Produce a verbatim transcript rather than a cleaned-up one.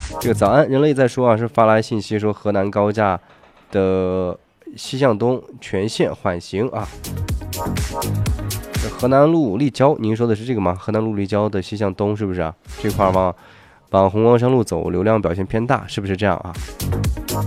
这个早安，人类在说啊，是发来信息说河南高架的西向东全线缓行啊。河南路立交，您说的是这个吗？河南路立交的西向东是不是啊？这块往往红光山路走，流量表现偏大，是不是这样啊？